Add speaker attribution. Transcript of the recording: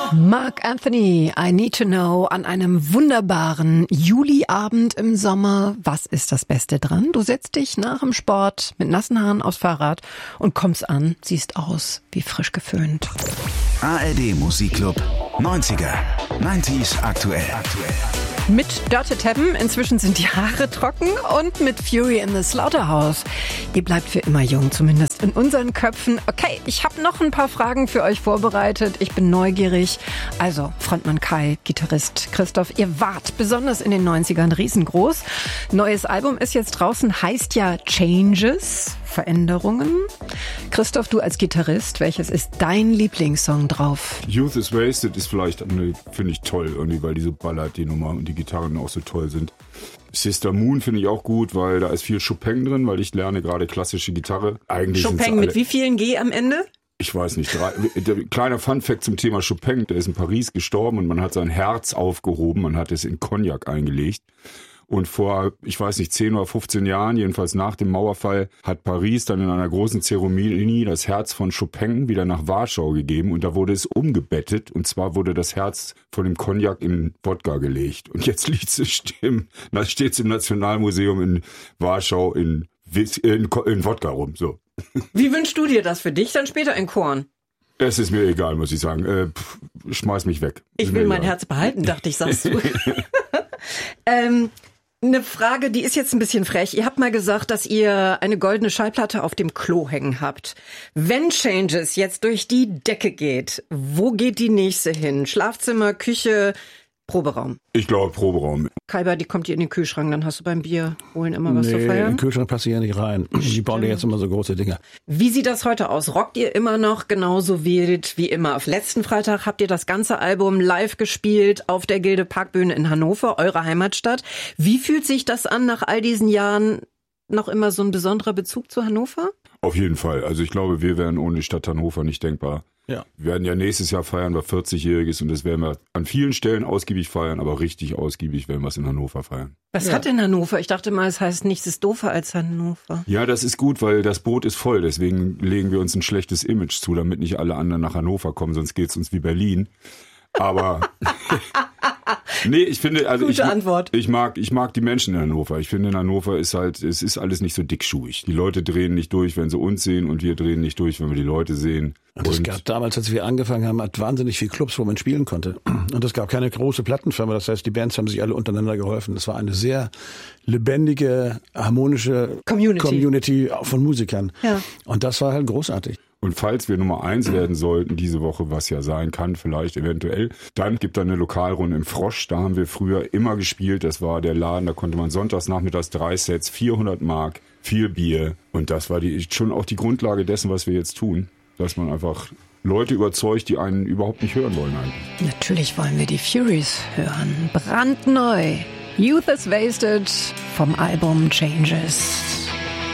Speaker 1: Mark Anthony, I Need to Know, an einem wunderbaren Juliabend im Sommer. Was ist das Beste dran? Du setzt dich nach dem Sport mit nassen Haaren aufs Fahrrad und kommst an, siehst aus wie frisch geföhnt.
Speaker 2: ARD Musikclub 90er. 90s aktuell.
Speaker 1: Mit Dörte Teppen, inzwischen sind die Haare trocken, und mit Fury in the Slaughterhouse. Ihr bleibt für immer jung, zumindest in unseren Köpfen. Okay, ich habe noch ein paar Fragen für euch vorbereitet. Ich bin neugierig. Also, Frontmann Kai, Gitarrist Christoph, ihr wart besonders in den 90ern riesengroß. Neues Album ist jetzt draußen, heißt ja Changes, Veränderungen. Christoph, du als Gitarrist, welches ist dein Lieblingssong drauf?
Speaker 3: Youth is Wasted ist vielleicht, finde ich toll, irgendwie, weil die so ballert, die Nummer, und die Gitarren auch so toll sind. Sister Moon finde ich auch gut, weil da ist viel Chopin drin, weil ich lerne gerade klassische Gitarre. Eigentlich
Speaker 1: Chopin mit wie vielen G am Ende?
Speaker 3: Ich weiß nicht. Kleiner Funfact zum Thema Chopin, der ist in Paris gestorben und man hat sein Herz aufgehoben, man hat es in Cognac eingelegt. Und vor, ich weiß nicht, 10 oder 15 Jahren, jedenfalls nach dem Mauerfall, hat Paris dann in einer großen Zeremonie das Herz von Chopin wieder nach Warschau gegeben. Und da wurde es umgebettet. Und zwar wurde das Herz von dem Cognac in Wodka gelegt. Und jetzt steht's im Nationalmuseum in Warschau in Wodka rum. So.
Speaker 1: Wie wünschst du dir das für dich dann später in Korn?
Speaker 3: Es ist mir egal, muss ich sagen. Schmeiß mich weg.
Speaker 1: Ich will mein Herz behalten, dachte ich, sagst du. Eine Frage, die ist jetzt ein bisschen frech. Ihr habt mal gesagt, dass ihr eine goldene Schallplatte auf dem Klo hängen habt. Wenn Changes jetzt durch die Decke geht, wo geht die nächste hin? Schlafzimmer, Küche, Proberaum?
Speaker 3: Ich glaube Proberaum.
Speaker 1: Kaiber, die kommt hier in den Kühlschrank, dann hast du beim Bier holen immer was zu feiern?
Speaker 4: Nee, in den Kühlschrank passt sie ja nicht rein. Die bauen ja jetzt immer so große Dinger.
Speaker 1: Wie sieht das heute aus? Rockt ihr immer noch genauso wild wie immer? Auf letzten Freitag habt ihr das ganze Album live gespielt auf der Gilde Parkbühne in Hannover, eure Heimatstadt. Wie fühlt sich das an, nach all diesen Jahren noch immer so ein besonderer Bezug zu Hannover?
Speaker 3: Auf jeden Fall. Also ich glaube, wir wären ohne die Stadt Hannover nicht denkbar.
Speaker 4: Ja.
Speaker 3: Wir werden ja nächstes Jahr feiern, wir 40-Jähriges, und das werden wir an vielen Stellen ausgiebig feiern, aber richtig ausgiebig werden wir es in Hannover feiern.
Speaker 1: Was hat denn Hannover? Ich dachte mal, es heißt nichts ist doofer als Hannover.
Speaker 3: Ja, das ist gut, weil das Boot ist voll, deswegen legen wir uns ein schlechtes Image zu, damit nicht alle anderen nach Hannover kommen, sonst geht's uns wie Berlin. Aber nee, ich finde, also
Speaker 1: Gute Antwort.
Speaker 3: Ich mag die Menschen in Hannover. Ich finde, in Hannover ist halt, es ist alles nicht so dickschuhig. Die Leute drehen nicht durch, wenn sie uns sehen, und wir drehen nicht durch, wenn wir die Leute sehen.
Speaker 4: Und es gab damals, als wir angefangen haben, hat wahnsinnig viele Clubs, wo man spielen konnte. Und es gab keine große Plattenfirma. Das heißt, die Bands haben sich alle untereinander geholfen. Das war eine sehr lebendige, harmonische Community von Musikern. Ja. Und das war halt großartig.
Speaker 3: Und falls wir Nummer 1 werden sollten diese Woche, was ja sein kann, vielleicht eventuell, dann gibt da eine Lokalrunde im Frosch. Da haben wir früher immer gespielt. Das war der Laden, da konnte man sonntags nachmittags 3 Sets, 400 Mark, viel Bier. Und das war schon auch die Grundlage dessen, was wir jetzt tun. Dass man einfach Leute überzeugt, die einen überhaupt nicht hören wollen eigentlich.
Speaker 1: Natürlich wollen wir die Furies hören. Brandneu. Youth is Wasted vom Album Changes.